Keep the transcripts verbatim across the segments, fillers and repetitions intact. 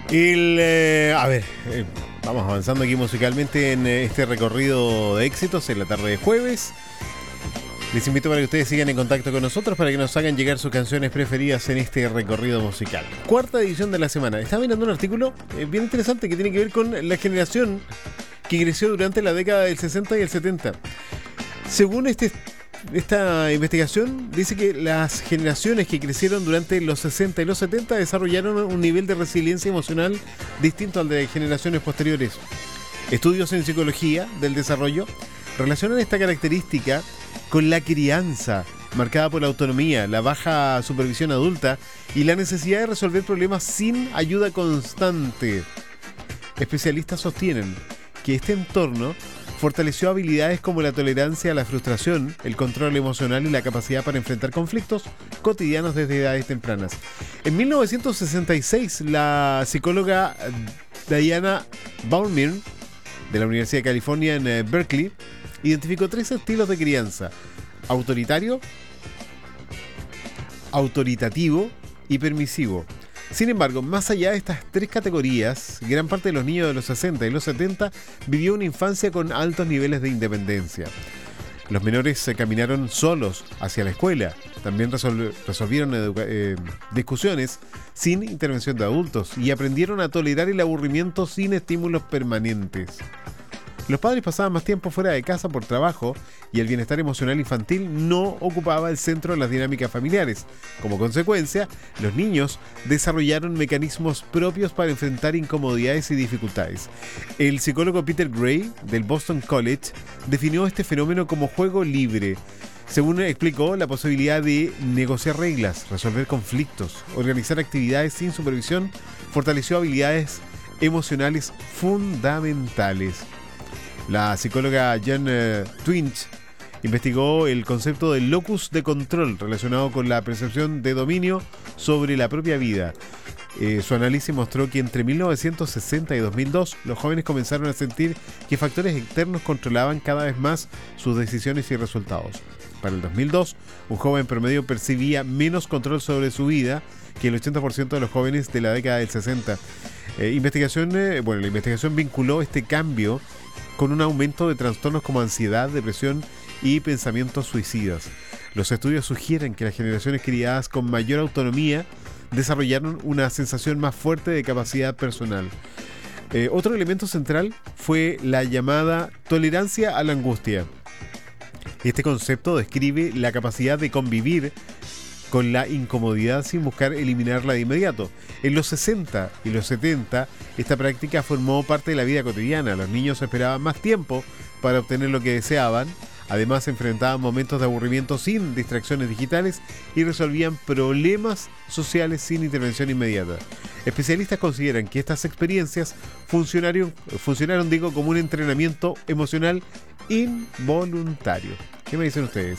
El, eh, a ver, eh, vamos avanzando aquí musicalmente en eh, este recorrido de éxitos en la tarde de jueves. Les invito para que ustedes sigan en contacto con nosotros para que nos hagan llegar sus canciones preferidas en este recorrido musical. Cuarta edición de la semana. Estaba mirando un artículo eh, bien interesante que tiene que ver con la generación que creció durante la década del sesenta y el setenta. Según este, esta investigación, dice que las generaciones que crecieron durante los sesenta y los setenta desarrollaron un nivel de resiliencia emocional distinto al de generaciones posteriores. Estudios en psicología del desarrollo relacionan esta característica con la crianza, marcada por la autonomía, la baja supervisión adulta y la necesidad de resolver problemas sin ayuda constante. Especialistas sostienen que este entorno fortaleció habilidades como la tolerancia a la frustración, el control emocional y la capacidad para enfrentar conflictos cotidianos desde edades tempranas. En mil novecientos sesenta y seis, la psicóloga Diana Baumir, de la Universidad de California en Berkeley, identificó tres estilos de crianza: autoritario, autoritativo y permisivo. Sin embargo, más allá de estas tres categorías, gran parte de los niños de los sesenta y los setenta vivió una infancia con altos niveles de independencia. Los menores se caminaron solos hacia la escuela, también resol- resolvieron educa- eh, discusiones sin intervención de adultos y aprendieron a tolerar el aburrimiento sin estímulos permanentes. Los padres pasaban más tiempo fuera de casa por trabajo y el bienestar emocional infantil no ocupaba el centro de las dinámicas familiares. Como consecuencia, los niños desarrollaron mecanismos propios para enfrentar incomodidades y dificultades. El psicólogo Peter Gray, del Boston College, definió este fenómeno como juego libre. Según explicó, la posibilidad de negociar reglas, resolver conflictos, organizar actividades sin supervisión, fortaleció habilidades emocionales fundamentales. La psicóloga Jan uh, Twinch investigó el concepto del locus de control relacionado con la percepción de dominio sobre la propia vida. Eh, su análisis mostró que entre mil novecientos sesenta y dos mil dos los jóvenes comenzaron a sentir que factores externos controlaban cada vez más sus decisiones y resultados. Para el dos mil dos, un joven promedio percibía menos control sobre su vida que el ochenta por ciento de los jóvenes de la década del sesenta. Eh, investigación, eh, bueno, la investigación vinculó este cambio con un aumento de trastornos como ansiedad, depresión y pensamientos suicidas. Los estudios sugieren que las generaciones criadas con mayor autonomía desarrollaron una sensación más fuerte de capacidad personal. Eh, otro elemento central fue la llamada tolerancia a la angustia. Este concepto describe la capacidad de convivir con la incomodidad sin buscar eliminarla de inmediato. En los sesenta y los setenta, esta práctica formó parte de la vida cotidiana. Los niños esperaban más tiempo para obtener lo que deseaban. Además, enfrentaban momentos de aburrimiento sin distracciones digitales y resolvían problemas sociales sin intervención inmediata. Especialistas consideran que estas experiencias funcionaron, funcionaron digo, como un entrenamiento emocional involuntario. ¿Qué me dicen ustedes?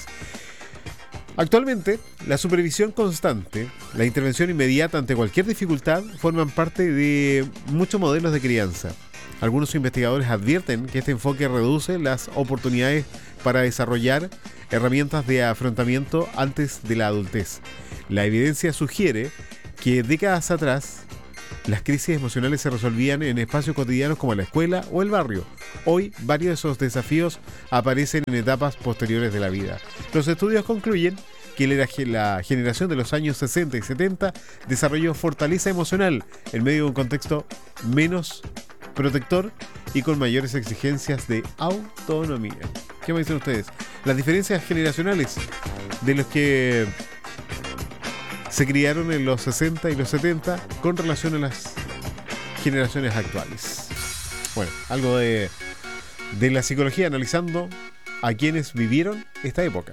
Actualmente, la supervisión constante, la intervención inmediata ante cualquier dificultad forman parte de muchos modelos de crianza. Algunos investigadores advierten que este enfoque reduce las oportunidades para desarrollar herramientas de afrontamiento antes de la adultez. La evidencia sugiere que décadas atrás las crisis emocionales se resolvían en espacios cotidianos como la escuela o el barrio. Hoy, varios de esos desafíos aparecen en etapas posteriores de la vida. Los estudios concluyen que la generación de los años sesenta y setenta desarrolló fortaleza emocional en medio de un contexto menos protector y con mayores exigencias de autonomía. ¿Qué me dicen ustedes? Las diferencias generacionales de los que se criaron en los sesenta y los setenta con relación a las generaciones actuales. Bueno, algo de, de la psicología analizando a quienes vivieron esta época.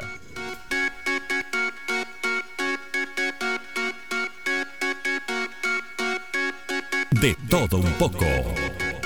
De todo un poco.